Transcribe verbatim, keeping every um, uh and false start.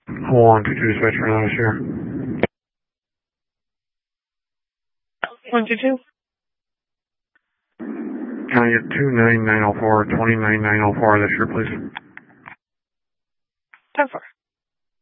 One, two, two, dispatcher, notice here. One, two, two. Can I get two nine nine oh four, two nine nine oh four this year, please? ten four.